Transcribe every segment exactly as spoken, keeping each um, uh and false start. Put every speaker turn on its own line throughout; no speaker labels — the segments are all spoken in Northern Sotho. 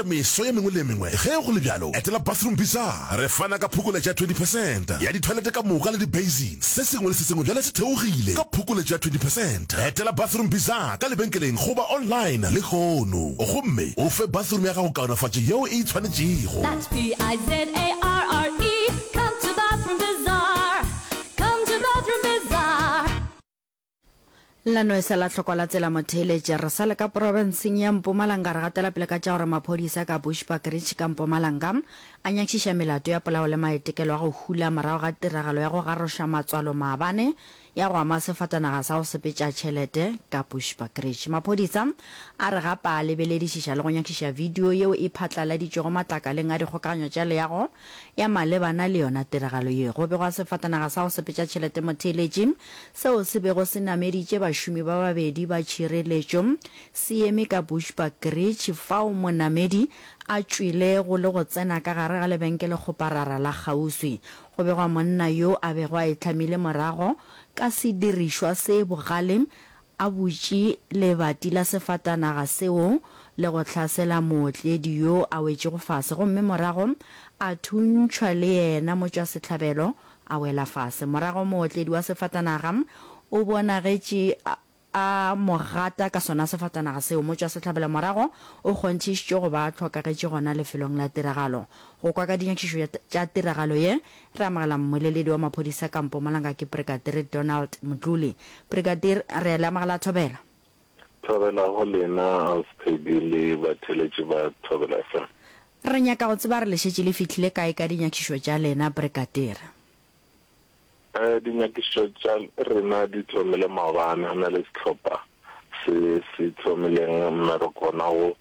meso ya mengwe le mengwe ge go le bjalo etela Bathroom Bazaar re fana ka phukoletso ya twenty percent ya dithoilete ka moka le di-basins se sengwe le se sengwe jale se theogile ka phukoletso ya twenty percent etela Bathroom Bazaar ka lebenkeleng goba online le kgono gomme o fe bathroom ya gago kaonafatso yeo e tshwanetšego.
That's B I Z A R R E. Come to Bathroom Bazaar. Come to Bathroom Bazaar.
La no esa la tlhokola tsela motheletše re sa le ka provinceng ya Mpumalanga re gatela pele ka tša gore maphodisa ka Bushbuckridge ka Mpumalanga a nyakišiša melato ya polao le maetekelo a go hula morago ga tiragalo ya go garosha matswalo maabane ya go ama sefatanaga sa go sepetša tšhelete ka Bushbuckridge. Maphodisa a re gapa a lebeledišiša le go nyakišiša video yeo e phatlaladitšego matlakaleng a dikgokaganyo tša leago ya malebana le yona tiragalo ye go begwa sefatanaga sa go sepetša tšhelete motheletše seo se bego se nameditše bašomi ba babedi ba tšhireletšo se eme ka Bushbuckridge fao monamedi a tšwile go le go tsena ka gare ga lebenkele kgoparara la kgauswi go begwa monna yo a bego a itlhamile morago ka sedirišwa se bogale a butše lebati la sefatanaga seo le go hlasela mootledi yo a wetše go fase gomme morago a thuntšhwa le yena motšwa setlhabelo a wela fase. Morago mootledi wa sefatanaga o bonagetše a mogata ka sona sefatanaga seo motšwa setlhabela morago o kgonthišitše go ba tlhokagetše gona lefelong la tiragalo. Go kwa ka dinyakišo tša tiragalo ye re amagela mmoleledi wa maphodisa ka Mpumalanga ke Brigadier Donald Mdluli. Brigadier re le amagela thobela
thobela go lena auspedi le batheletši ba thobela F M.
Re nyaka go tseba re le šetše le fihlile kae ka dinyakišo tša lena Brigadier?
eh dinyakišo tša rena di tlhomile maabane a na le setlhopha se se tlhomileng mmereko na go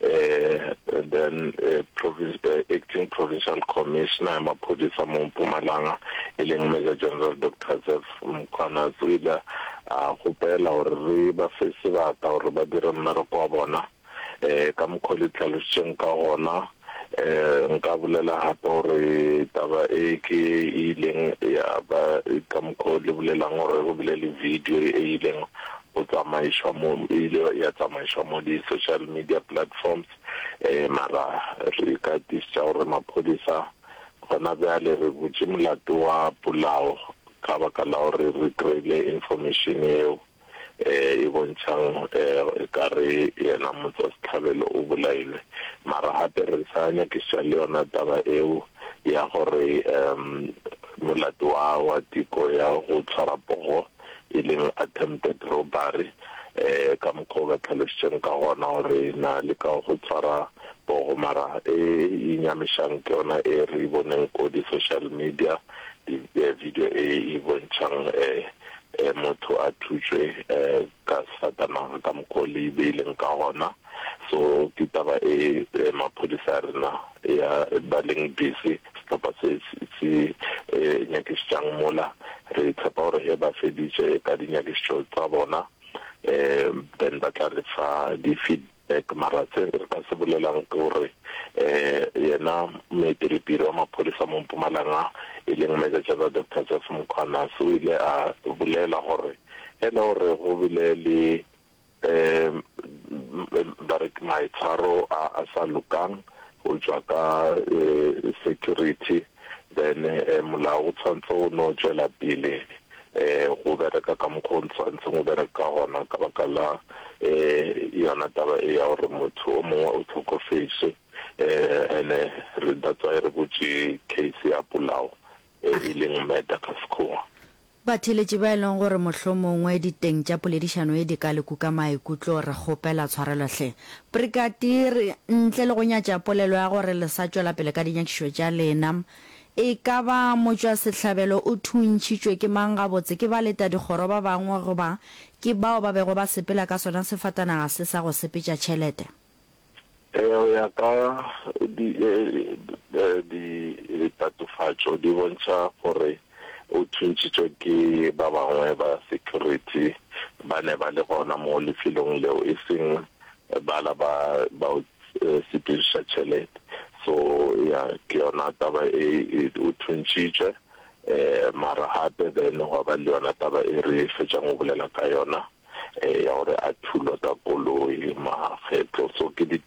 eh then uh, province uh, acting provincial commissioner ya maphodisa mo Mpumalanga e leng Major General Doctor Joseph Mkhwana Zwila a gopela gore re ba fe sebaka gore ba dire mmereko wa bona eh ka mokgwa tlhalositseng ka gona eh nka bolela gape gore taba e ke e leng ya ba ka mokgwa le bolelang gore go bile le video e leng o tsamaiswa mo ile ya tsamaiswa mo di social media platforms eh mara re ka disha gore maphodisa gona bjale re butše molato wa polao ka baka la gore re kry-ile information eo eh e bontšhang eh ka re yena motho setlhabelo o bolailwe mara gape re sa nyakiša le yona taba eo ya gore um molato wa tiko ya go tshwara pogo e leng attempted robbery eh ka mokgwa ba tlhalositseng ka gona gore na le ka go tshwara pogo mara e inyamishang ke yona e re boneng ko di social media di video e e bontšhang eh motho a thutswe eh ka satana ka mokgwa le beileng ka gona. So ke taba e maphodisa rena ya baleng busy setlhopha se se nyakišang mola re tshepa gore he ba feditše ka dinyakišo tsa bona eh then ba tla re fa di-feedback mara tse re ka se bolelang ke gore eh yena moeteledipele wa maphodisa mo Mpumalanga e leng Major General Doctor Joseph Mkhwana o ile a bolela gore ena gore go bile le eh barek maitshwaro a sa lokang go tswa ka security then molao o tshwanetse o no tšwela pele eh go bereka ka mokgwa o tshwanetse go bereka gona ka baka la eh yona taba e ya gore motho o mongwe o tlhokofetse eh ene re datsa re botse case ya polao e leng meta ka sekgowa.
Batheletši ba e leng gore mohlomongwe diteng tša poledišano e di ka le kuka maikutlo re kgopela tshwarelohle. Brigadier ntle le go nyatša polelo ya gore le sa tšwela pele ka dinyakišo tša lena e ka ba motšwa setlhabelo o thuntšhitšwe ke mang gabotse ke ba leta dikgoro ba bangwe goba ke bao ba bego ba sepela ka sona sefatanaga se sa go sepetša tšhelete?
eh ya ka di di tatofatšo di bontšha gore o thuntšhitšwe ke ba bangwe ba security ba ne ba le gona mo lefelong leo e seng bala ba ba sepediša tšhelete. So ya ke yona taba e o thuntšhitšwe eh mara gape then go ba le yona taba e re fetšang go bolela ka yona eh ya gore a thulo ta koloi magetlo. So ke di